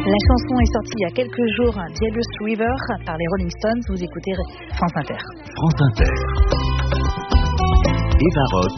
La chanson est sortie il y a quelques jours, Jealous River, par les Rolling Stones. Vous écoutez France Inter. France Inter. Eva Rock.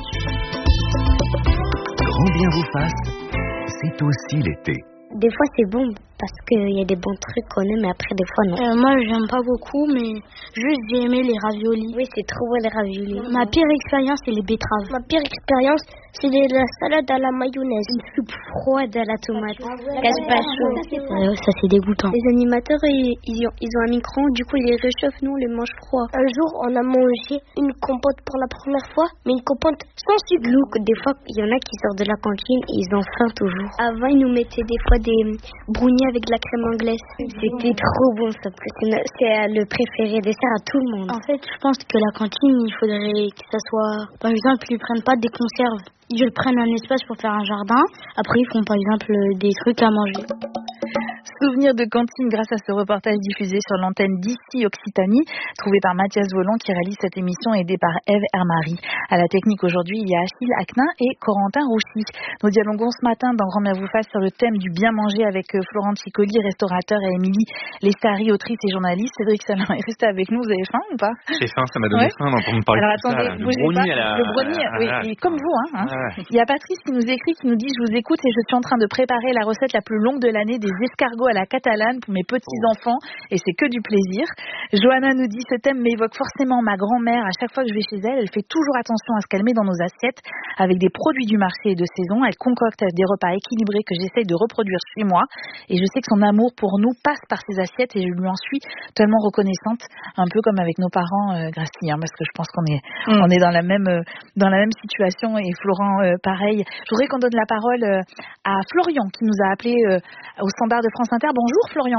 Grand bien vous fasse, c'est aussi l'été. Des fois c'est bon parce qu'il y a des bons trucs qu'on aime, mais après des fois non. Moi j'aime pas beaucoup, mais juste j'ai aimé les raviolis. Oui, c'est trop bon les raviolis. Ma pire expérience c'est les betteraves. Ma pire expérience c'est la salade à la mayonnaise, une soupe froide à la tomate, gazpacho. Ça c'est dégoûtant. Les animateurs ils ont un micro, du coup ils les réchauffent, nous on les mange froid. Un jour on a mangé une compote pour la première fois, mais une compote sans sucre. Des fois il y en a qui sortent de la cantine et ils ont faim toujours. Avant ils nous mettaient des fois des brownies avec de la crème anglaise. C'était trop bon ça. C'est le préféré dessert à tout le monde. En fait je pense que la cantine il faudrait que ça soit, par exemple ils prennent pas des conserves. Ils prennent un espace pour faire un jardin. Après, ils font par exemple des trucs à manger. Souvenir de cantine grâce à ce reportage diffusé sur l'antenne d'ici Occitanie, trouvé par Mathias Volant qui réalise cette émission, aidé par Ève Hermary. À la technique aujourd'hui, il y a Achille Aknin et Corentin Rouchy. Nous dialoguons ce matin dans Grand Bien vous fasse sur le thème du bien manger avec Florent Ciccoli, restaurateur, et Émilie Lestari, autrice et journaliste. Cédric Salin est resté avec nous. Vous avez faim ou pas? J'ai faim, ça m'a donné faim d'entendre parler de ça. Alors attendez, bougez pas. Le brownie, oui, comme vous. Il y a Patrice qui nous écrit, qui nous dit: je vous écoute et je suis en train de préparer la recette la plus longue de l'année des escargots à la catalane pour mes petits-enfants et c'est que du plaisir. Johanna nous dit: ce thème m'évoque forcément ma grand-mère. À chaque fois que je vais chez elle, elle fait toujours attention à ce qu'elle met dans nos assiettes avec des produits du marché et de saison. Elle concocte des repas équilibrés que j'essaye de reproduire chez moi et je sais que son amour pour nous passe par ses assiettes et je lui en suis tellement reconnaissante, un peu comme avec nos parents, Gracie, parce que je pense qu'on est on est dans la même situation et Florent pareil. Je voudrais qu'on donne la parole à Florian qui nous a appelé au standard de France Inter. Bonjour Florian.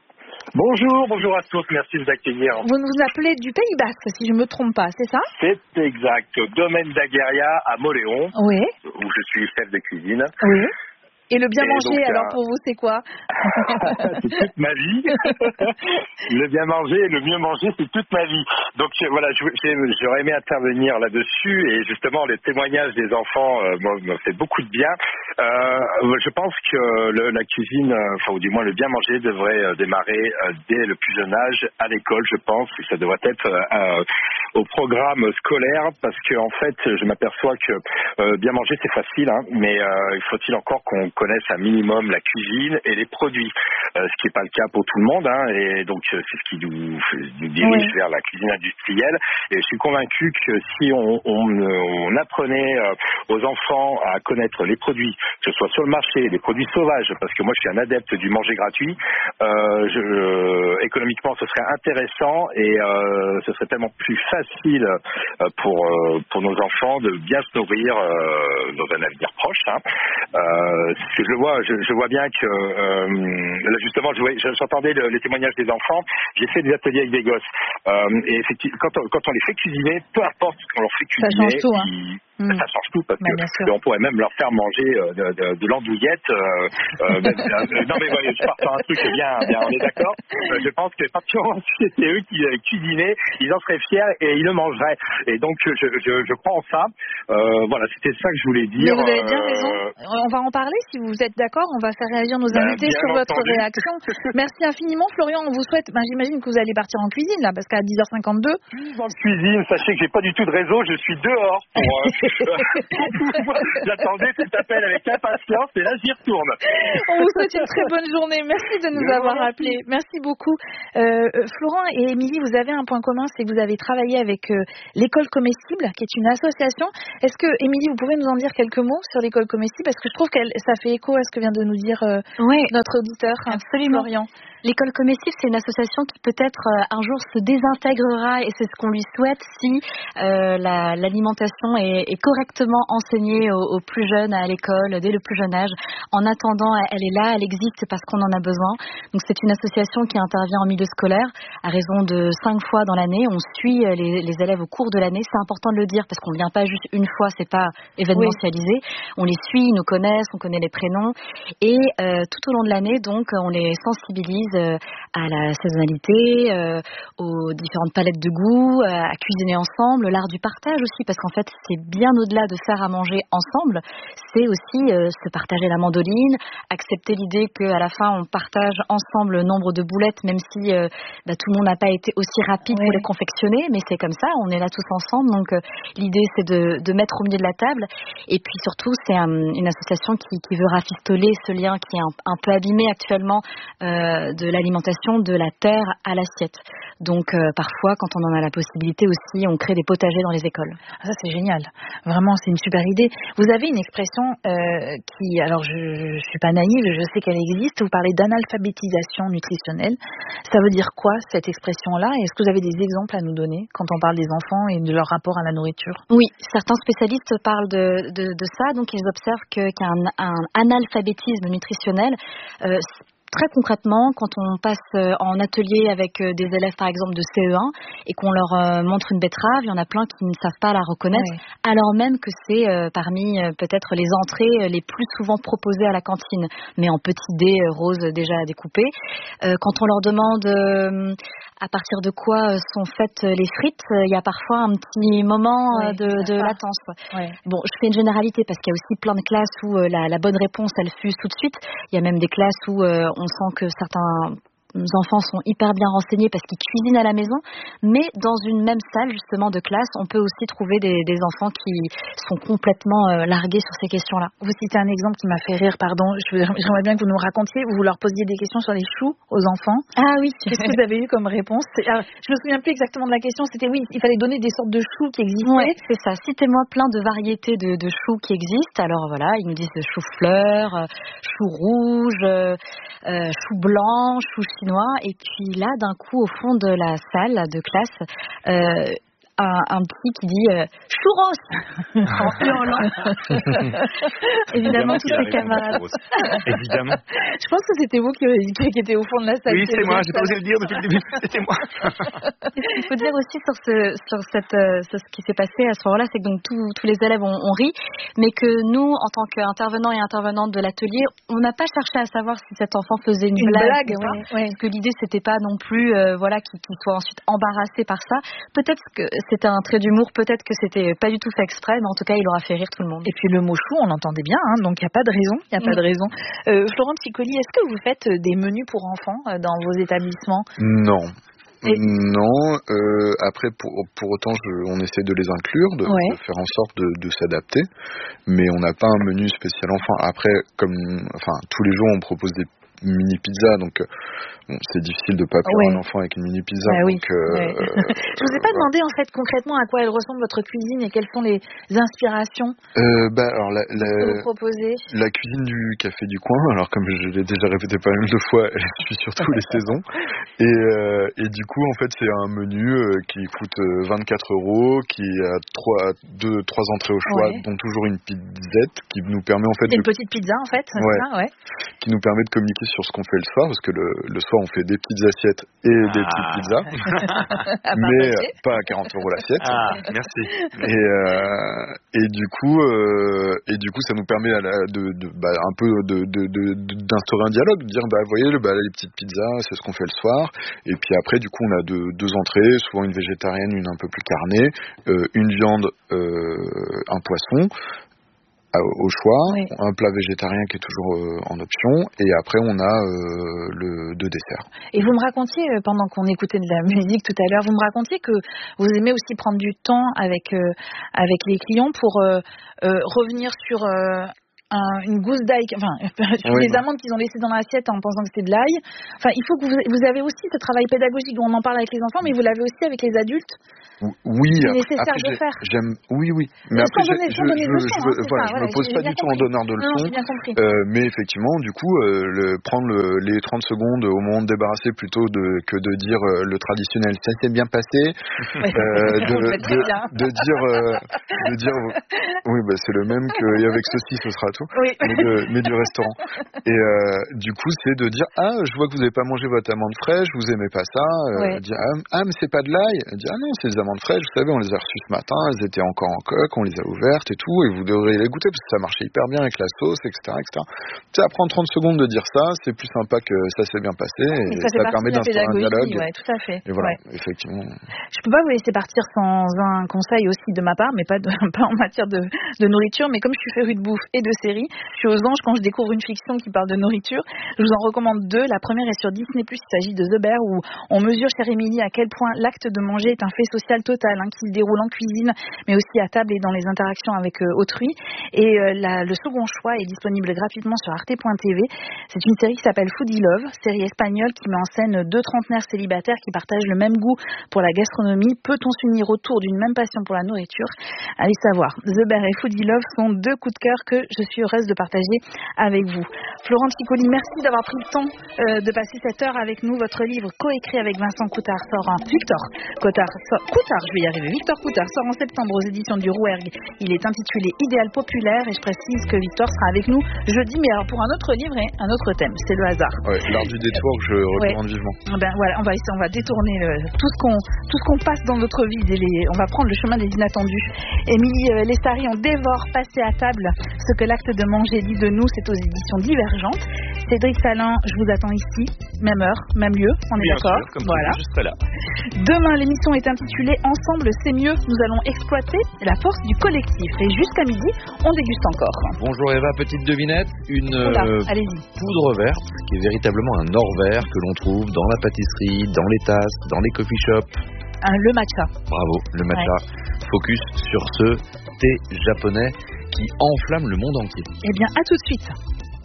Bonjour à tous, merci de vous accueillir. Vous nous appelez du Pays Basque, si je ne me trompe pas, c'est ça? C'est exact, domaine d'Agueria à Moléon, oui, où je suis chef de cuisine. Oui. Et le bien manger, donc, alors pour vous, c'est quoi? C'est toute ma vie. Le bien manger et le mieux manger, c'est toute ma vie. Donc voilà, j'aurais aimé intervenir là-dessus et justement les témoignages des enfants me fait beaucoup de bien. Je pense que la cuisine, ou du moins le bien manger, devrait démarrer dès le plus jeune âge à l'école, je pense, et ça devrait être au programme scolaire, parce que en fait, je m'aperçois que bien manger c'est facile, mais il faut-il encore qu'on connaissent un minimum la cuisine et les produits, ce qui n'est pas le cas pour tout le monde, et donc c'est ce qui nous dirige vers la cuisine industrielle. Et je suis convaincu que si on apprenait aux enfants à connaître les produits, que ce soit sur le marché, les produits sauvages, parce que moi je suis un adepte du manger gratuit, économiquement ce serait intéressant et ce serait tellement plus facile pour nos enfants de bien se nourrir dans un avenir proche. Ce que je vois bien que là justement, j'entendais les témoignages des enfants. J'ai fait des ateliers avec des gosses et effectivement, quand on les fait cuisiner, peu importe ce qu'on leur fait cuisiner, ça change tout. Ça change tout parce que on pourrait même leur faire manger de l'andouillette. Non mais voilà, je pars sur un truc bien, on est d'accord. Je pense que quand c'était eux qui cuisinaient, ils en seraient fiers et ils le mangeraient. Et donc je prends ça. Voilà, c'était ça que je voulais dire. Mais vous avez bien raison. On va en parler si vous êtes d'accord. On va faire réagir nos invités sur votre réaction. Merci infiniment Florian. On vous souhaite. J'imagine que vous allez partir en cuisine là parce qu'à 10h52. En cuisine, sachez que j'ai pas du tout de réseau. Je suis dehors. J'attendais cet appel avec impatience et là j'y retourne. On vous souhaite une très bonne journée. Merci de nous avoir appelés. Merci beaucoup. Florent et Émilie, vous avez un point commun, c'est que vous avez travaillé avec l'école comestible, qui est une association. Est-ce que, Émilie, vous pouvez nous en dire quelques mots sur l'école comestible? Parce que je trouve que ça fait écho à ce que vient de nous dire notre auditeur. Absolument. Florian. L'école comestible, c'est une association qui peut-être un jour se désintégrera et c'est ce qu'on lui souhaite si l'alimentation est correctement enseignée aux plus jeunes à l'école, dès le plus jeune âge. En attendant, elle est là, elle existe parce qu'on en a besoin. Donc c'est une association qui intervient en milieu scolaire à raison de 5 fois dans l'année. On suit les élèves au cours de l'année. C'est important de le dire parce qu'on ne vient pas juste une fois, c'est pas événementialisé. On les suit, ils nous connaissent, on connaît les prénoms et tout au long de l'année, donc on les sensibilise à la saisonnalité, aux différentes palettes de goût, à cuisiner ensemble, l'art du partage aussi, parce qu'en fait, c'est bien au-delà de faire à manger ensemble, c'est aussi se partager la mandoline, accepter l'idée qu'à la fin, on partage ensemble le nombre de boulettes, même si tout le monde n'a pas été aussi rapide pour les confectionner, mais c'est comme ça, on est là tous ensemble, donc l'idée c'est de mettre au milieu de la table, et puis surtout c'est une association qui veut rafistoler ce lien qui est un peu abîmé actuellement de l'alimentation de la terre à l'assiette. Donc parfois quand on en a la possibilité aussi, on crée des potagers dans les écoles. Ça c'est génial, vraiment c'est une super idée. Vous avez une expression qui, alors je suis pas naïve, je sais qu'elle existe, vous parlez d'analphabétisation nutritionnelle. Ça veut dire quoi cette expression-là? Est-ce que vous avez des exemples à nous donner quand on parle des enfants et de leur rapport à la nourriture? Oui, certains spécialistes parlent de ça, donc ils observent qu'il y a un analphabétisme nutritionnel. Très concrètement, quand on passe en atelier avec des élèves par exemple de CE1 et qu'on leur montre une betterave, il y en a plein qui ne savent pas la reconnaître, alors même que c'est parmi peut-être les entrées les plus souvent proposées à la cantine, mais en petits dés roses déjà découpés. Quand on leur demande à partir de quoi sont faites les frites, il y a parfois un petit moment de latence. Bon, je fais une généralité parce qu'il y a aussi plein de classes où la bonne réponse elle fuse tout de suite. Il y a même des classes où on sent que certains enfants sont hyper bien renseignés parce qu'ils cuisinent à la maison, mais dans une même salle justement de classe, on peut aussi trouver des enfants qui sont complètement largués sur ces questions-là. Vous citez un exemple qui m'a fait rire, pardon, j'aimerais bien que vous nous racontiez, vous leur posiez des questions sur les choux aux enfants. Ah oui. Qu'est-ce que vous avez eu comme réponse? Alors, je me souviens plus exactement de la question, c'était il fallait donner des sortes de choux qui existaient. Oui, c'est ça, citez-moi plein de variétés de choux qui existent. Alors voilà, ils nous disent chou-fleur, chou rouge, chou blanc, chou chinois, et puis là, d'un coup, au fond de la salle de classe, un petit qui dit churros en hurlant. Évidemment, tous ses camarades. Évidemment. Je pense que c'était vous qui étiez au fond de la salle. Oui, c'est moi, j'ai pas osé le dire depuis le début, c'était moi. Il faut dire aussi sur ce qui s'est passé à ce moment-là, c'est que donc tous les élèves ont ri, mais que nous, en tant qu'intervenants et intervenantes de l'atelier, on n'a pas cherché à savoir si cet enfant faisait une blague ou pas, parce que l'idée c'était pas non plus qu'il soit ensuite embarrassé par ça. Peut-être que c'était un trait d'humour, peut-être que c'était pas du tout fait exprès, mais en tout cas il aura fait rire tout le monde. Et puis le mot chou, on l'entendait bien, donc il n'y a pas de raison. Florent Piccoli, est-ce que vous faites des menus pour enfants dans vos établissements? Non. Non, après pour autant on essaie de les inclure, de faire en sorte de s'adapter, mais on n'a pas un menu spécial enfant. Après, tous les jours on propose des mini pizzas, donc c'est difficile de pas faire un enfant avec une mini pizza. Je vous ai pas demandé en fait concrètement à quoi elle ressemble votre cuisine et quelles sont les inspirations alors que vous proposez. La cuisine du café du coin, alors comme je l'ai déjà répété pas mal de fois, elle suit sur toutes les saisons, et du coup en fait c'est un menu qui coûte 24 €, qui a trois entrées au choix, dont toujours une pizzette qui nous permet en fait une petite pizza en fait, qui nous permet de communiquer sur ce qu'on fait le soir, parce que le soir on fait des petites assiettes et des petites pizzas, mais pas à 40 € l'assiette. Merci. Et du coup ça nous permet un peu d'instaurer un dialogue, de dire vous voyez les petites pizzas c'est ce qu'on fait le soir, et puis après du coup on a deux entrées, souvent une végétarienne, une un peu plus carnée, une viande, un poisson au choix, un plat végétarien qui est toujours en option, et après on a deux desserts. Et vous me racontiez, pendant qu'on écoutait de la musique tout à l'heure, vous me racontiez que vous aimez aussi prendre du temps avec les clients pour revenir sur une gousse d'ail, sur les amandes qu'ils ont laissées dans l'assiette en pensant que c'était de l'ail. Il faut que vous avez aussi ce travail pédagogique où on en parle avec les enfants, mais vous l'avez aussi avec les adultes. Oui, c'est nécessaire de faire. Oui. Mais après, je me pose pas du tout en donneur de leçons. Mais effectivement, du coup, prendre les 30 secondes au moment de débarrasser plutôt que de dire le traditionnel, ça s'est bien passé, de dire, oui, c'est le même qu'avec ceci, ce sera tout, mais du restaurant. Et du coup, c'est de dire je vois que vous n'avez pas mangé votre amande fraîche, vous aimez pas ça. Dire mais c'est pas de l'ail. Dire non, c'est des amandes fraîches. Vous savez, on les a reçues ce matin, elles étaient encore en coque, on les a ouvertes et tout, et vous devriez les goûter parce que ça marchait hyper bien avec la sauce, etc., etc. Tu sais, prendre 30 secondes de dire ça, c'est plus sympa que ça s'est bien passé et ça permet d'instaurer un dialogue. Ouais, tout à fait. Et voilà, effectivement. Je peux pas vous laisser partir sans un conseil aussi de ma part, mais pas en matière de nourriture, mais comme je suis férue de bouffe et de séries, je suis aux anges quand je découvre une fiction qui parle de nourriture. Je vous en recommande 2. La première est sur Disney+, il s'agit de The Bear, où on mesure, chère Émilie, à quel point l'acte de manger est un fait social total, qui se déroule en cuisine, mais aussi à table et dans les interactions avec autrui. Et le second choix est disponible gratuitement sur arte.tv. C'est une série qui s'appelle Foodie Love, série espagnole qui met en scène 2 trentenaires célibataires qui partagent le même goût pour la gastronomie. Peut-on s'unir autour d'une même passion pour la nourriture? Allez savoir. The Bear et Foodie Love sont 2 coups de cœur que je suis heureuse de partager avec vous. Florence Piccoli, merci d'avoir pris le temps de passer cette heure avec nous. Votre livre coécrit avec Vincent Coutard sort Victor Coutard, je vais y arriver. Victor Coutard sort en septembre aux éditions du Rouergue. Il est intitulé Idéal populaire et je précise que Victor sera avec nous jeudi, mais alors pour un autre livre et un autre thème. C'est le hasard. L'art du détour que je recommande vivement. Voilà, on va détourner tout ce qu'on passe dans notre vie. On va prendre le chemin des inattendus. Émilie Lestari, on dévore passer à table ce que l'acte de manger dit de nous. C'est aux éditions Divergentes. Cédric Salin, je vous attends ici, même heure, même lieu, on est d'accord? Bien sûr, comme voilà. Juste là. Demain, l'émission est intitulée Ensemble, c'est mieux. Nous allons exploiter la force du collectif. Et jusqu'à midi, on déguste encore. Bonjour Eva, petite devinette. Une poudre verte qui est véritablement un or vert que l'on trouve dans la pâtisserie, dans les tasses, dans les coffee shops. Le matcha. Bravo, le matcha. Focus sur ce thé japonais qui enflamme le monde entier. Eh bien, à tout de suite.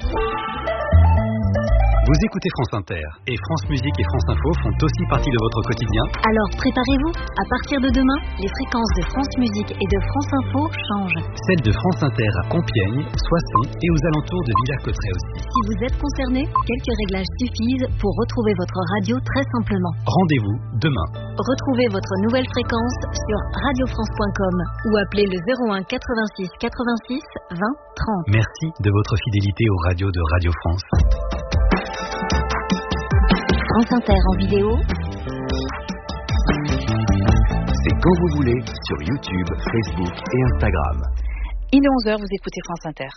Vous écoutez France Inter et France Musique et France Info font aussi partie de votre quotidien. Alors préparez-vous, à partir de demain, les fréquences de France Musique et de France Info changent. Celles de France Inter à Compiègne, Soissons et aux alentours de Villers-Cotterêts aussi. Si vous êtes concerné, quelques réglages suffisent pour retrouver votre radio très simplement. Rendez-vous demain. Retrouvez votre nouvelle fréquence sur radiofrance.com ou appelez le 01 86 86 20 30. Merci de votre fidélité aux radios de Radio France. France Inter en vidéo. C'est quand vous voulez sur YouTube, Facebook et Instagram. Il est 11h, vous écoutez France Inter.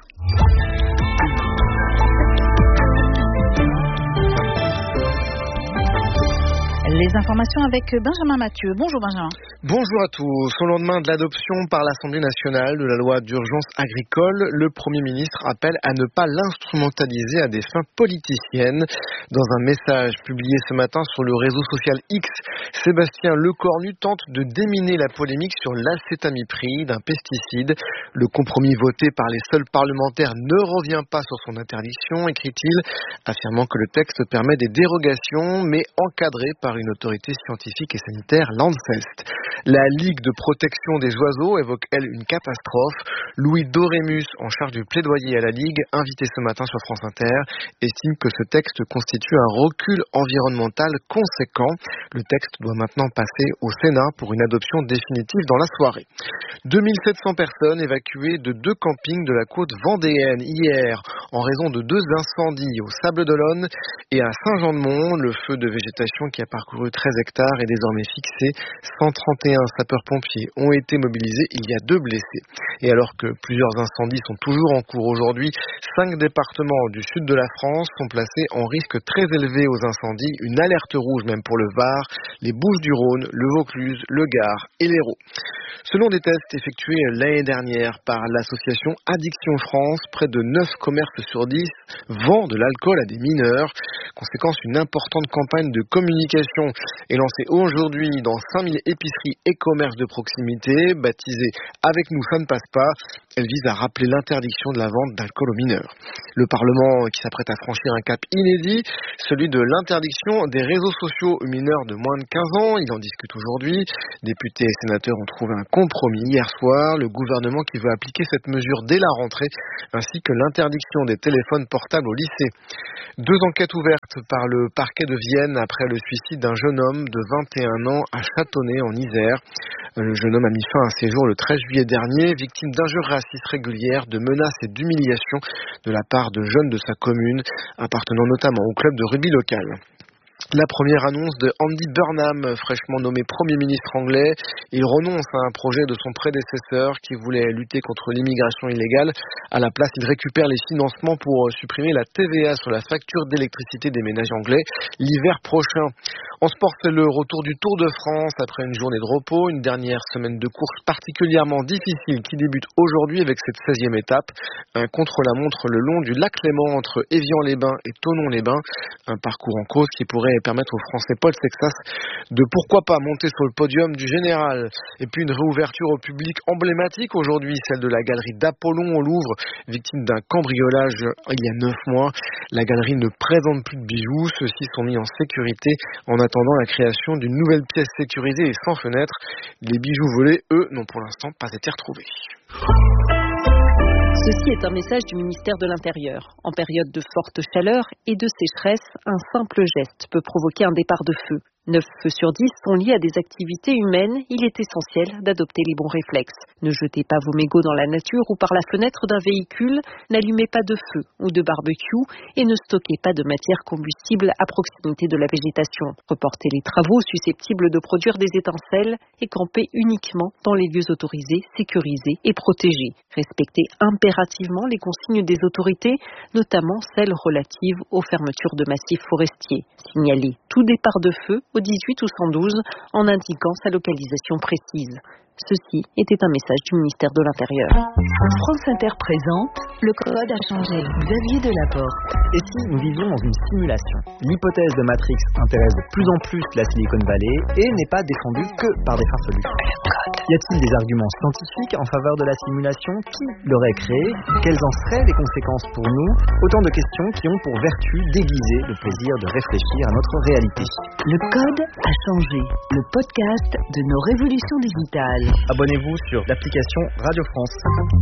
Les informations avec Benjamin Mathieu. Bonjour Benjamin. Bonjour à tous. Au lendemain de l'adoption par l'Assemblée nationale de la loi d'urgence agricole, le Premier ministre appelle à ne pas l'instrumentaliser à des fins politiciennes. Dans un message publié ce matin sur le réseau social X, Sébastien Lecornu tente de déminer la polémique sur l'acétamipride, un pesticide. Le compromis voté par les seuls parlementaires ne revient pas sur son interdiction, écrit-il, affirmant que le texte permet des dérogations, mais encadrées par une autorité scientifique et sanitaire, l'ANSEST. La Ligue de protection des oiseaux évoque, elle, une catastrophe. Louis Dorémus, en charge du plaidoyer à la Ligue, invité ce matin sur France Inter, estime que ce texte constitue un recul environnemental conséquent. Le texte doit maintenant passer au Sénat pour une adoption définitive dans la soirée. 2700 personnes évacuées de 2 campings de la côte vendéenne hier en raison de 2 incendies au Sable-d'Olonne et à Saint-Jean-de-Mont. Le feu de végétation qui a parcouru 13 hectares est désormais fixé. 131 sapeurs-pompiers ont été mobilisés. Il y a 2 blessés. Et alors que plusieurs incendies sont toujours en cours aujourd'hui, 5 départements du sud de la France sont placés en risque très élevé aux incendies. Une alerte rouge même pour le Var, les Bouches-du-Rhône, le Vaucluse, le Gard et l'Hérault. Selon des tests effectués l'année dernière par l'association Addiction France, près de 9 commerces sur 10 vendent de l'alcool à des mineurs. Conséquence, une importante campagne de communication est lancée aujourd'hui dans 5000 épiceries et commerces de proximité, baptisée « Avec nous, ça ne passe pas ». Elle vise à rappeler l'interdiction de la vente d'alcool aux mineurs. Le Parlement qui s'apprête à franchir un cap inédit, celui de l'interdiction des réseaux sociaux aux mineurs de moins de 15 ans. Il en discute aujourd'hui. Députés et sénateurs ont trouvé un compromis hier soir. Le gouvernement qui veut appliquer cette mesure dès la rentrée, ainsi que l'interdiction des téléphones portables au lycée. 2 enquêtes ouvertes par le parquet de Vienne après le suicide d'un jeune homme de 21 ans à Châtonnay en Isère. Le jeune homme a mis fin à ses jours le 13 juillet dernier, victime d'injures raciales racistes régulières, de menaces et d'humiliations de la part de jeunes de sa commune, appartenant notamment au club de rugby local. La première annonce de Andy Burnham, fraîchement nommé Premier ministre anglais. Il renonce à un projet de son prédécesseur qui voulait lutter contre l'immigration illégale. À la place, il récupère les financements pour supprimer la TVA sur la facture d'électricité des ménages anglais l'hiver prochain. En sport, c'est le retour du Tour de France après une journée de repos, une dernière semaine de course particulièrement difficile qui débute aujourd'hui avec cette 16e étape. Un contre-la-montre le long du lac Léman entre Évian-les-Bains et Thonon-les-Bains. Un parcours en cause qui pourrait permettre au Français Paul Sexas de pourquoi pas monter sur le podium du général. Et puis une réouverture au public emblématique aujourd'hui, celle de la galerie d'Apollon au Louvre, victime d'un cambriolage il y a 9 mois. La galerie ne présente plus de bijoux, ceux-ci sont mis en sécurité en attendant la création d'une nouvelle pièce sécurisée et sans fenêtre. Les bijoux volés, eux, n'ont pour l'instant pas été retrouvés. Ceci est un message du ministère de l'Intérieur. En période de forte chaleur et de sécheresse, un simple geste peut provoquer un départ de feu. 9 feux sur 10 sont liés à des activités humaines. Il est essentiel d'adopter les bons réflexes. Ne jetez pas vos mégots dans la nature ou par la fenêtre d'un véhicule. N'allumez pas de feu ou de barbecue et ne stockez pas de matière combustible à proximité de la végétation. Reportez les travaux susceptibles de produire des étincelles et campez uniquement dans les lieux autorisés, sécurisés et protégés. Respectez impérativement les consignes des autorités, notamment celles relatives aux fermetures de massifs forestiers. Signalez tout départ de feu au 18 ou 112 en indiquant sa localisation précise. Ceci était un message du ministère de l'Intérieur. France Inter présente, le code a changé. Xavier Delaporte. Et si nous vivions dans une simulation? L'hypothèse de Matrix intéresse de plus en plus la Silicon Valley et n'est pas défendue que par des farfelus. Y a-t-il des arguments scientifiques en faveur de la simulation? Qui l'aurait créée? Quelles en seraient les conséquences pour nous? Autant de questions qui ont pour vertu d'aiguiser le plaisir de réfléchir à notre réalité. Le code a changé. Le podcast de nos révolutions digitales. Abonnez-vous sur l'application Radio France.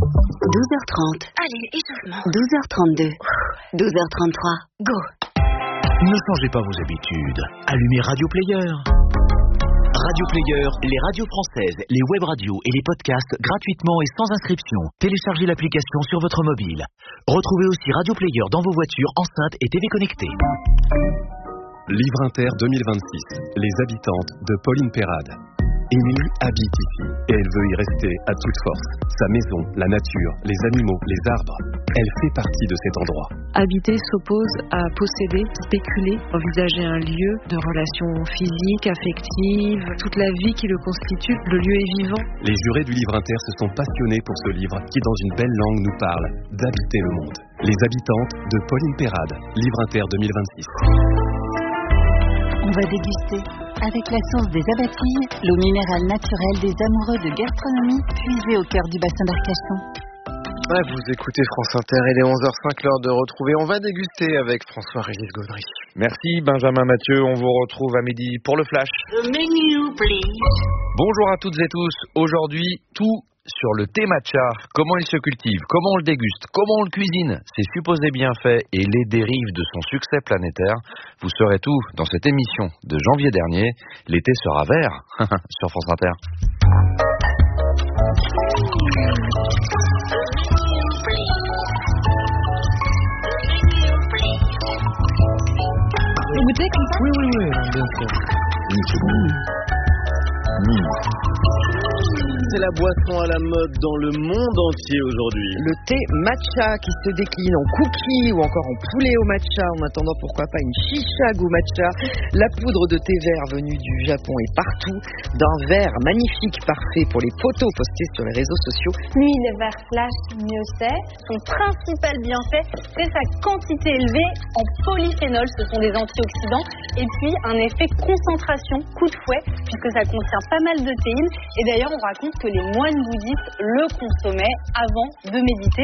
12h30. Allez, échauffement. 12h32. 12h33. Go. Ne changez pas vos habitudes. Allumez Radio Player. Radio Player, les radios françaises, les web radios et les podcasts gratuitement et sans inscription. Téléchargez l'application sur votre mobile. Retrouvez aussi Radio Player dans vos voitures, enceintes et TV connectées. Livre Inter 2026. Les habitantes de Pauline Perrade. Émilie habite ici et elle veut y rester à toute force. Sa maison, la nature, les animaux, les arbres, elle fait partie de cet endroit. Habiter s'oppose à posséder, spéculer, envisager un lieu de relations physiques, affectives, toute la vie qui le constitue, le lieu est vivant. Les jurés du Livre Inter se sont passionnés pour ce livre qui, dans une belle langue, nous parle d'habiter le monde. Les habitantes de Pauline Perrade, Livre Inter 2026. On va déguster avec la source des Abatilles, l'eau minérale naturelle des amoureux de gastronomie, puisée au cœur du bassin d'Arcachon. Ouais, vous écoutez France Inter, il est 11h05, l'heure de retrouver. On va déguster avec François-Régis Gaudry. Merci Benjamin Mathieu, on vous retrouve à midi pour le Flash. The menu, please. Bonjour à toutes et tous, aujourd'hui tout sur le thé matcha, comment il se cultive, comment on le déguste, comment on le cuisine, ses supposés bienfaits et les dérives de son succès planétaire. Vous saurez tout dans cette émission de janvier dernier. L'été sera vert sur France Inter. Vous goûtez comme ça? Oui, bien sûr. C'est la boisson à la mode dans le monde entier aujourd'hui. Le thé matcha qui se décline en cookies ou encore en poulet au matcha. En attendant, pourquoi pas une chicha goût matcha. La poudre de thé vert venue du Japon est partout. D'un vert magnifique, parfait pour les photos postées sur les réseaux sociaux. Plus le vert flash, mieux c'est. Son principal bienfait, c'est sa quantité élevée en polyphénol. Ce sont des antioxydants. Et puis un effet concentration, coup de fouet, puisque ça contient pas mal de théine. Et d'ailleurs, on raconte que les moines bouddhistes le consommaient avant de méditer.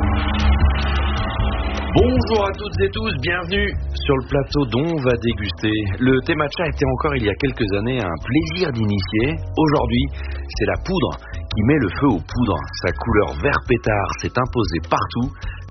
Bonjour à toutes et tous, bienvenue sur le plateau dont on va déguster. Le thé matcha était encore il y a quelques années un plaisir d'initié. Aujourd'hui, c'est la poudre qui met le feu aux poudres. Sa couleur vert pétard s'est imposée partout.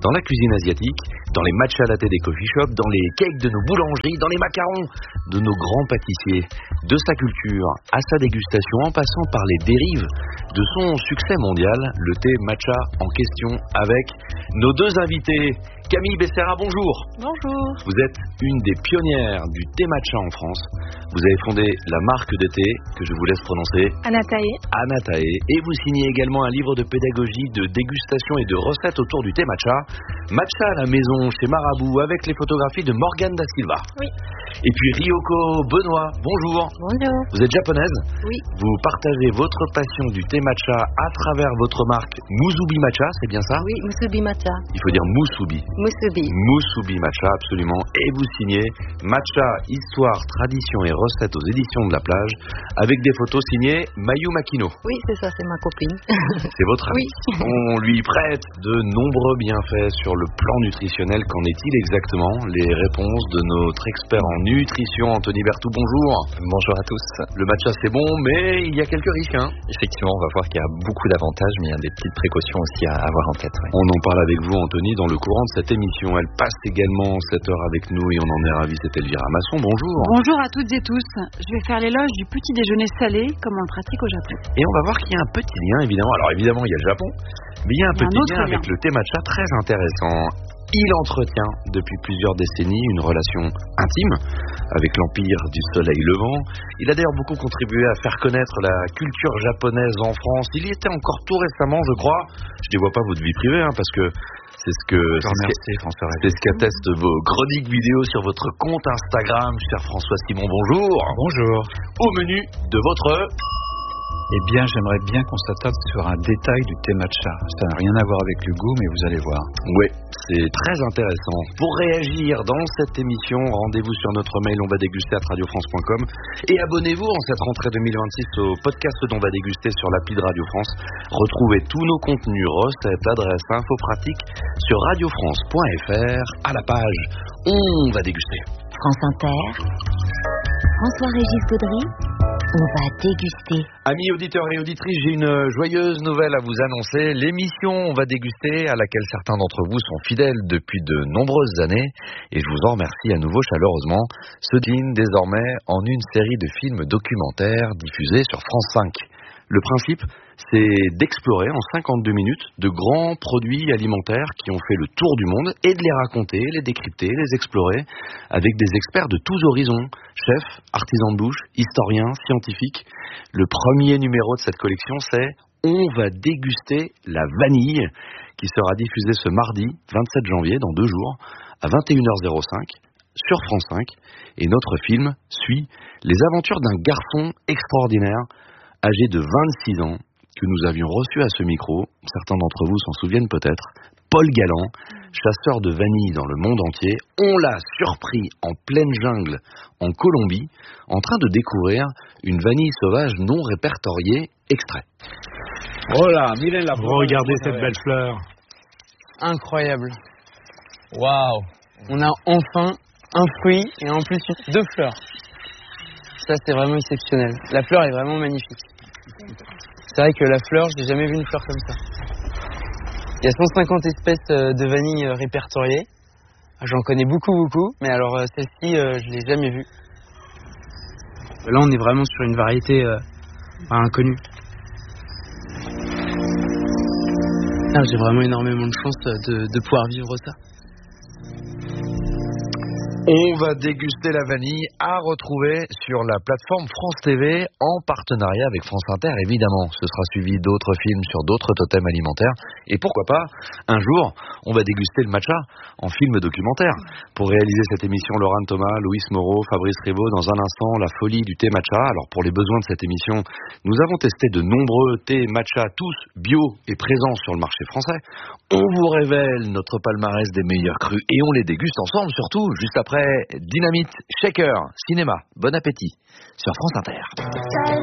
dans la cuisine asiatique, dans les matcha latte des coffee shops, dans les cakes de nos boulangeries, dans les macarons de nos grands pâtissiers. De sa culture à sa dégustation, en passant par les dérives de son succès mondial, le thé matcha en question avec nos deux invités. Camille Becerra, bonjour. Bonjour. Vous êtes une des pionnières du thé matcha en France. Vous avez fondé la marque de thé que je vous laisse prononcer. Anatae. Et vous signez également un livre de pédagogie, de dégustation et de recettes autour du thé matcha. Matcha à la maison chez Marabout avec les photographies de Morgane da Silva. Oui. Et puis Ryoko Benoît, bonjour. Bonjour. Vous êtes japonaise? Oui. Vous partagez votre passion du thé matcha à travers votre marque Musubi Matcha, c'est bien ça? Oui, Musubi Matcha. Il faut dire Musubi. Musubi Matcha, absolument. Et vous signez Matcha, Histoire, Tradition et Recettes aux éditions de la plage avec des photos signées Mayu Makino. Oui, c'est ça, c'est ma copine. C'est votre amie. Oui. On lui prête de nombreux bienfaits sur le plan nutritionnel. Qu'en est-il exactement? Les réponses de notre expert en nutrition, Anthony Berthoud, bonjour. Bonjour à tous. Le matcha c'est bon, mais il y a quelques risques. Effectivement, on va voir qu'il y a beaucoup d'avantages, mais il y a des petites précautions aussi à avoir en tête. On en parle avec vous, Anthony, dans le courant de cette émission. Elle passe également cette heure avec nous et on en est ravis. C'est Elvira Masson, bonjour. Bonjour à toutes et tous. Je vais faire l'éloge du petit déjeuner salé, comme on le pratique au Japon. Et on va voir qu'il y a un petit lien, évidemment. Alors évidemment, il y a le Japon, mais il y a un petit lien avec le thé matcha très intéressant. Il entretient depuis plusieurs décennies une relation intime avec l'empire du soleil levant. Il a d'ailleurs beaucoup contribué à faire connaître la culture japonaise en France. Il y était encore tout récemment, je crois. Je ne dévoile pas votre vie privée, parce que c'est ce qu'attestent vos chroniques vidéo sur votre compte Instagram, cher François Simon, bonjour. Bonjour. Au menu de votre... Eh bien, j'aimerais bien qu'on s'attarde sur un détail du thé matcha. Ça n'a rien à voir avec le goût, mais vous allez voir. Oui, c'est très intéressant. Pour réagir dans cette émission, rendez-vous sur notre mail onvadéguster@radiofrance.com et abonnez-vous en cette rentrée 2026 au podcast d'On va déguster sur l'appli de Radio France. Retrouvez tous nos contenus, recettes, adresses, infos pratiques sur radiofrance.fr à la page On va déguster. France Inter, François-Régis Gaudry. On va déguster. Amis auditeurs et auditrices, j'ai une joyeuse nouvelle à vous annoncer. L'émission On va déguster, à laquelle certains d'entre vous sont fidèles depuis de nombreuses années, et je vous en remercie à nouveau chaleureusement, se décline désormais en une série de films documentaires diffusés sur France 5. Le principe, c'est d'explorer en 52 minutes de grands produits alimentaires qui ont fait le tour du monde et de les raconter, les décrypter, les explorer avec des experts de tous horizons, chefs, artisans de bouche, historiens, scientifiques. Le premier numéro de cette collection, c'est On va déguster la vanille, qui sera diffusé ce mardi 27 janvier, dans 2 jours, à 21h05 sur France 5. Et notre film suit les aventures d'un garçon extraordinaire âgé de 26 ans, que nous avions reçu à ce micro, certains d'entre vous s'en souviennent peut-être, Paul Galland, chasseur de vanille dans le monde entier. On l'a surpris en pleine jungle en Colombie, en train de découvrir une vanille sauvage non répertoriée. Extrait. Oh là, regardez cette belle fleur. Incroyable. Waouh. On a enfin un fruit et en plus 2 fleurs. Ça, c'est vraiment exceptionnel. La fleur est vraiment magnifique. C'est vrai que la fleur, je n'ai jamais vu une fleur comme ça. Il y a 150 espèces de vanille répertoriées. J'en connais beaucoup, mais alors celle-ci, je ne l'ai jamais vue. Là, on est vraiment sur une variété inconnue. J'ai vraiment énormément de chance de pouvoir vivre ça. On va déguster la vanille à retrouver sur la plateforme France TV en partenariat avec France Inter, évidemment. Ce sera suivi d'autres films sur d'autres totems alimentaires. Et pourquoi pas, un jour, on va déguster le matcha en film documentaire. Pour réaliser cette émission, Laurent Thomas, Louis Moreau, Fabrice Rivaud, dans un instant, la folie du thé matcha. Alors pour les besoins de cette émission, nous avons testé de nombreux thés matcha, tous bio et présents sur le marché français. On vous révèle notre palmarès des meilleurs crus et on les déguste ensemble, surtout juste après Dynamite Shaker Cinéma. Bon appétit sur France Inter.